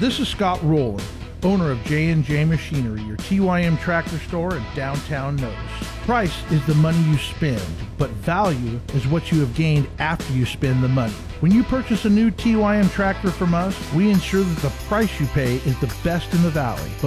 This is Scott Rowland, owner of J&J Machinery, your TYM tractor store in downtown Notice. Price is the money you spend, but value is what you have gained after you spend the money. When you purchase a new TYM tractor from us, we ensure that the price you pay is the best in the valley.